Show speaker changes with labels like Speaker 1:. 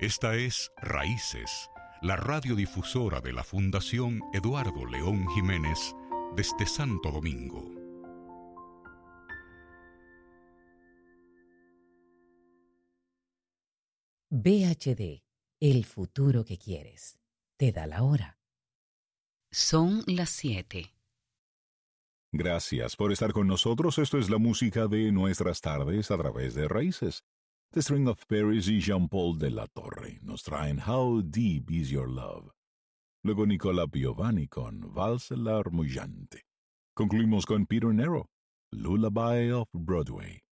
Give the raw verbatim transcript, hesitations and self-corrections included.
Speaker 1: Esta es Raíces, la radiodifusora de la Fundación Eduardo León Jiménez desde Santo Domingo.
Speaker 2: V H D, el futuro que quieres. Te da la hora.
Speaker 3: Son las siete.
Speaker 4: Gracias por estar con nosotros. Esto es la música de nuestras tardes a través de Raíces. The String of Paris y Jean-Paul de la Torre nos traen How Deep Is Your Love. Luego Nicola Piovani con Valse l'Armujante. Concluimos con Peter Nero, Lullaby of Broadway.